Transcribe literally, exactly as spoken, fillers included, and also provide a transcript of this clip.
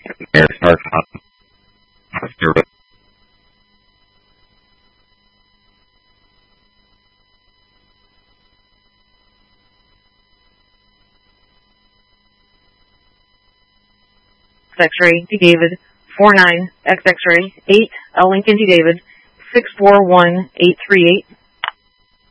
Air starts on service. X-ray D David four nine X X-ray eight L Lincoln D David six four one eight three eight.